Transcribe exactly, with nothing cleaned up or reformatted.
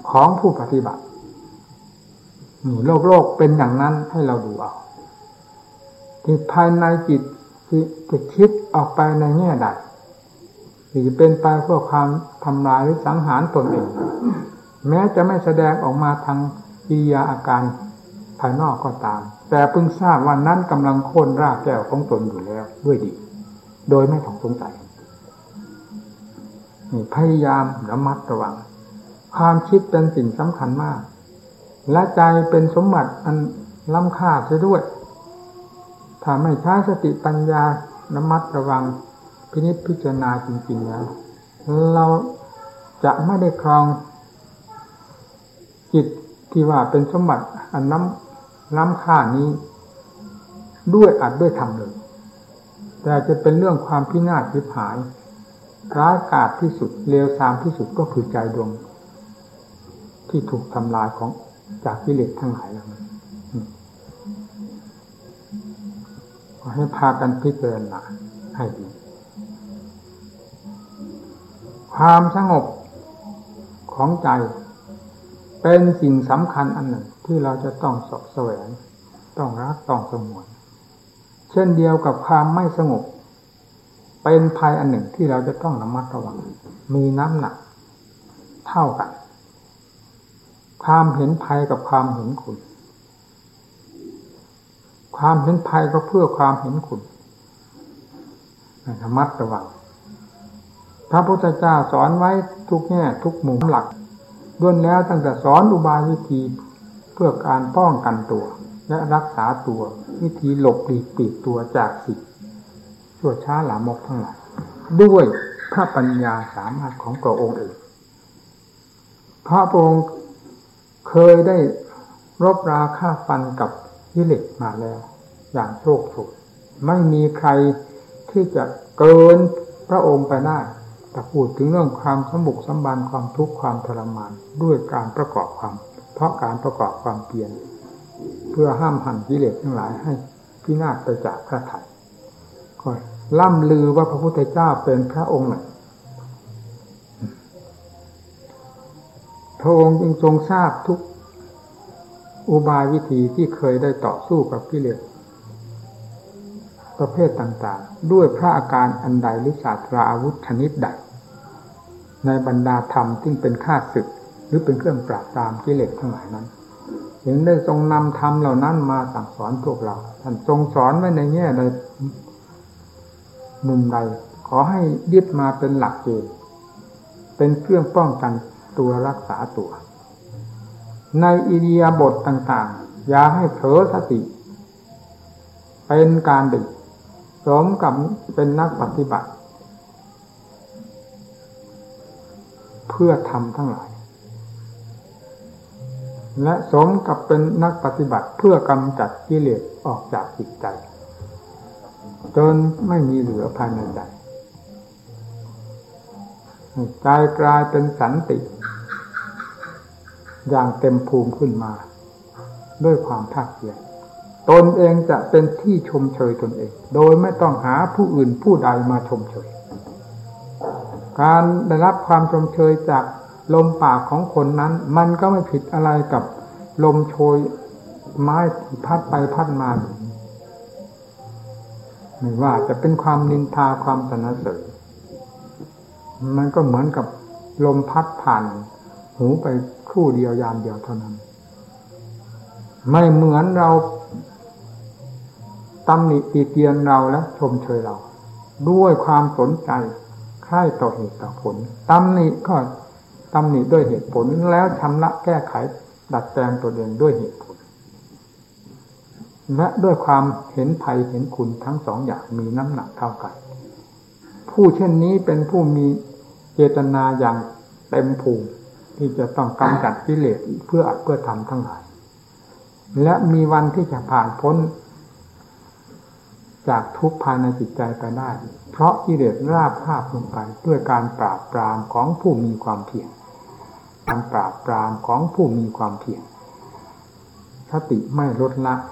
ของผู้ปฏิบัตินี่โลกโลกเป็นอย่างนั้นให้เราดูเอาที่ภายในจิตที่จะคิดออกไปในแง่ใดที่จะเป็นไปเพื่อความทำลายหรือสังหารตนเองแม้จะไม่แสดงออกมาทางกิริยาอาการภายนอกก็ตามแต่พึงทราบว่านั้นกำลังโค่นรากแก้วของตนอยู่แล้วด้วยดีโดยไม่ต้องสงสัยนี่พยายามระมัดระวังความคิดเป็นสิ่งสำคัญมากและใจเป็นสมบัติอันล้ำค่าเสียด้วยถ้าไม่ใช้สติปัญญาระมัดระวังพินิจพิจารณาจริงๆแล้วเราจะไม่ได้ครองจิตที่ว่าเป็นสมบัติอันล้ำล้ำค่านี้ด้วยอัดด้วยธรรมเลยแต่จะเป็นเรื่องความพินาศชิบหายร้ายกาจที่สุดเลวทรามที่สุดก็คือใจดวงที่ถูกทำลายของจากกิเลสทั้งหลายแล้วขอให้พากันพิจารณาให้ดีความสงบของใจเป็นสิ่งสำคัญอันหนึ่งที่เราจะต้องสอบแสวงต้องรักต้องสงวนเช่นเดียวกับความไม่สงบเป็นภัยอันหนึ่งที่เราจะต้องระมัดระวังมีน้ำหนักเท่ากันความเห็นภัยกับความเห็นคุณความเห็นภัยก็เพื่อความเห็นคุณระมัดระวังพระพุทธเจ้าสอนไว้ทุกแง่ทุกมุมหลักล้วนแล้วตั้งแต่สอนอุบายวิธีเพื่อการป้องกันตัวและรักษาตัววิธีหลบหลีกปีกตัวจากสิ่งชั่วช้าหลามกทั้งหลายด้วยพระปัญญาสามารถของพระองค์เองพระองค์เคยได้รบราฆ่าฟันกับกิเลสมาแล้วอย่างโชคโชนไม่มีใครที่จะเกินพระองค์ไปได้แต่พูดถึงเรื่องความสมบุกสมบันความทุกข์ความทรมานด้วยการประกอบความเพราะการประกอบความเพียรเพื่อห้ามหันกิเลสทั้งหลายให้พินาศไปจากพระทัยก็ล่ำลือว่าพระพุทธเจ้าเป็นพระองค์หนึ่งพระองค์จึงทรงทราบทุกอุบายวิธีที่เคยได้ต่อสู้กับกิเลสประเภทต่างๆด้วยพระอาการอันใดหรือศาสตราอาวุธชนิดใดในบรรดาธรรมที่เป็นข้าศึกหรือเป็นเครื่องปราบปรามกิเลสทั้งหลายนั้นจึงได้ทรงนำธรรมเหล่านั้นมาสั่งสอนพวกเราท่านทรงสอนไว้ในแง่ใดมุมใดขอให้ยึดมาเป็นหลักเกณฑ์เป็นเครื่องป้องกันตัวรักษาตัวในอิริยาบถต่างๆอย่าให้เผลอสติเป็นการดึกสมกับเป็นนักปฏิบัติเพื่อทำทั้งหลายและสมกับเป็นนักปฏิบัติเพื่อกำจัดกิเลสออกจากจิตใจจนไม่มีเหลือภายในใจใจกลายเป็นสันติอย่างเต็มภูมิขึ้นมาด้วยความภาคเพียรตนเองจะเป็นที่ชมเชยตนเองโดยไม่ต้องหาผู้อื่นผู้ใดมาชมเชยการได้รับความชมเชยจากลมปากของคนนั้นมันก็ไม่ผิดอะไรกับลมโชยไม้ที่พัดไปพัดมาไม่ว่าจะเป็นความนินทาความสรรเสริญมันก็เหมือนกับลมพัดผ่านหูไปครู่เดียวยามเดียวเท่านั้นไม่เหมือนเราตำหนิติเตียนเราและชมเชยเราด้วยความสนใจใคร่ต่อเหตุต่อผลตำหนิก็ตำหนิด้วยเหตุผลแล้วชำระแก้ไขดัดแปลงตัวเองด้วยเหตุผลและด้วยความเห็นภัยเห็นคุณทั้งสองอย่างมีน้ำหนักเท่ากันผู้เช่นนี้เป็นผู้มีเจตนาอย่างเต็มภูมิที่จะต้องกำจัดกิเลสเพื่ออัดเพื่อทำทั้งหลายและมีวันที่จะผ่านพ้นจากทุกข์ภายในจิตใจไปได้เพราะกิเลสราบคาบลงไปด้วยการปราบปรามของผู้มีความเพียรการปราบปรามของผู้มีความเพียรสติไม่ลดละ